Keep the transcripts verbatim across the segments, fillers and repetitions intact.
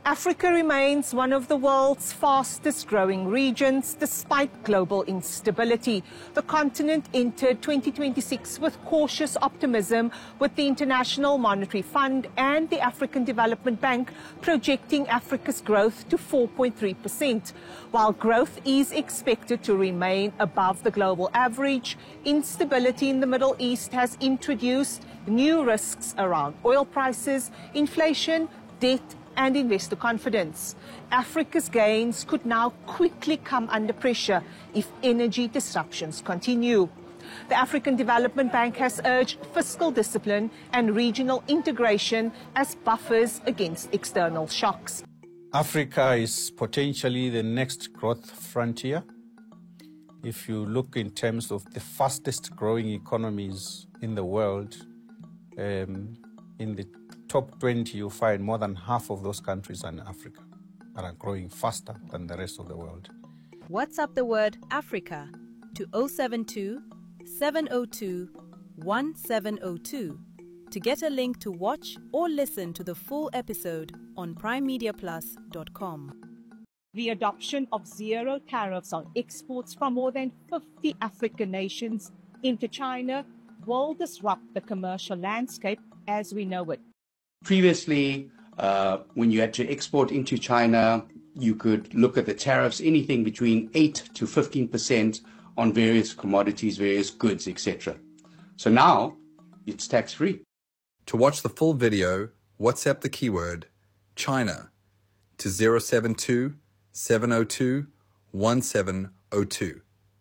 Africa remains one of the world's fastest growing regions despite global instability. The continent entered twenty twenty-six with cautious optimism, with the International Monetary Fund and the African Development Bank projecting Africa's growth to four point three percent. While growth is expected to remain above the global average, instability in the Middle East has introduced new risks around oil prices, inflation, debt, and investor confidence. Africa's gains could now quickly come under pressure if energy disruptions continue. The African Development Bank has urged fiscal discipline and regional integration as buffers against external shocks. Africa is potentially the next growth frontier. If you look in terms of the fastest growing economies in the world, um, in the top twenty, you find more than half of those countries are in Africa and are growing faster than the rest of the world. WhatsApp the word Africa to zero seven two, seven zero two, one seven zero two to get a link to watch or listen to the full episode on prime media plus dot com. The adoption of zero tariffs on exports from more than fifty African nations into China will disrupt the commercial landscape as we know it. Previously, uh, when you had to export into China, you could look at the tariffs, anything between eight to fifteen percent on various commodities, various goods, et cetera. So now it's tax-free. To watch the full video, WhatsApp the keyword China to zero seven two, seven zero two, one seven zero two.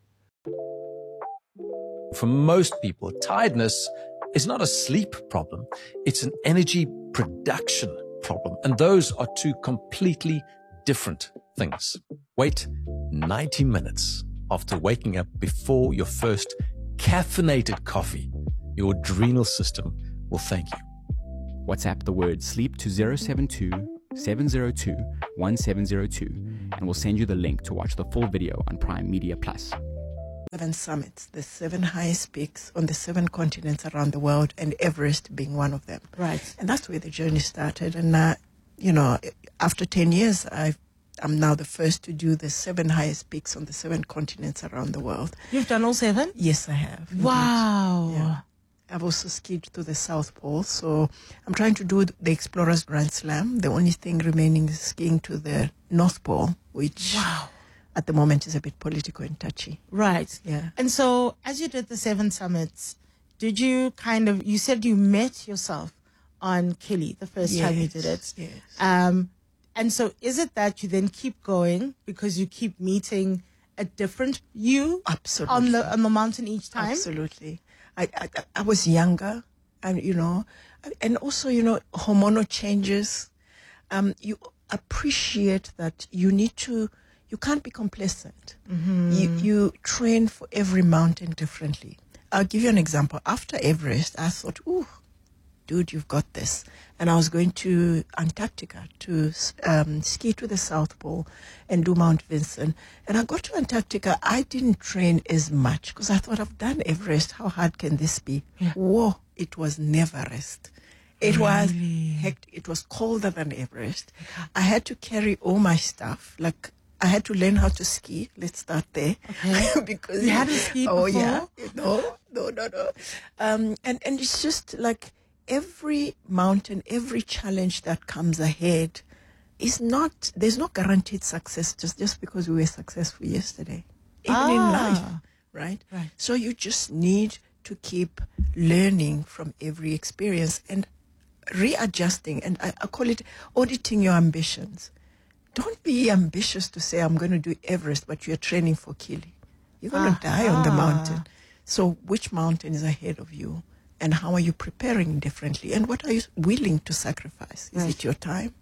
For most people, tiredness is not a sleep problem. It's an energy production problem. And those are two completely different things. Wait ninety minutes after waking up before your first caffeinated coffee. Your adrenal system will thank you. WhatsApp the word sleep to zero seven two, seven zero two, one seven zero two and we'll send you the link to watch the full video on Prime Media Plus. Seven summits, the seven highest peaks on the seven continents around the world, and Everest being one of them. Right. And that's where the journey started. And, uh, you know, after ten years, I've, I'm now the first to do the seven highest peaks on the seven continents around the world. You've done all seven? Yes, I have. Wow. Yeah. I've also skied to the South Pole. So I'm trying to do the Explorers Grand Slam. The only thing remaining is skiing to the North Pole, which... Wow. At the moment is a bit political and touchy. Right. Yeah. And so as you did the seven summits, did you kind of, you said you met yourself on Kili the first yes, time you did it. Yes. Um, and so is it that you then keep going because you keep meeting a different you Absolutely. on the on the mountain each time? Absolutely. I, I, I was younger, and, you know, and also, you know, hormonal changes. Um, you appreciate that you need to, you can't be complacent. Mm-hmm. You, you train for every mountain differently. I'll give you an example. After Everest, I thought, ooh, dude, you've got this. And I was going to Antarctica to um, ski to the South Pole and do Mount Vinson. And I got to Antarctica. I didn't train as much because I thought, I've done Everest. How hard can this be? Yeah. Whoa, it was never rest. It really? was hectic. It was colder than Everest. I had to carry all my stuff, like, I had to learn how to ski. Let's start there. Okay. Because you hadn't skied oh, before? yeah. No, no, no, no. Um, and, and it's just like every mountain, every challenge that comes ahead is not, there's no guaranteed success just, just because we were successful yesterday. Even ah. in life, right? Right. So you just need to keep learning from every experience and readjusting. And I, I call it auditing your ambitions. Don't be ambitious to say, I'm going to do Everest, but you're training for Kili. You're going to Ah, die on the ah. mountain. So which mountain is ahead of you? And how are you preparing differently? And what are you willing to sacrifice? Is Right. it your time?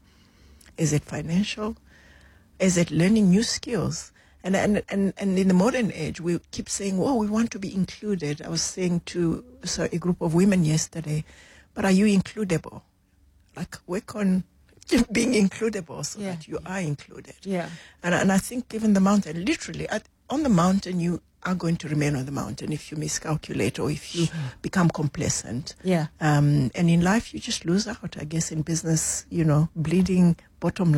Is it financial? Is it learning new skills? And, and, and, and in the modern age, we keep saying, oh, we want to be included. I was saying to so a group of women yesterday, but are you includable? Like, work on being includable so Yeah. that you are included. Yeah. And, and I think given the mountain, literally, at, on the mountain, you are going to remain on the mountain if you miscalculate or if you become complacent. Yeah. Um, and in life, you just lose out. I guess in business, you know, bleeding bottom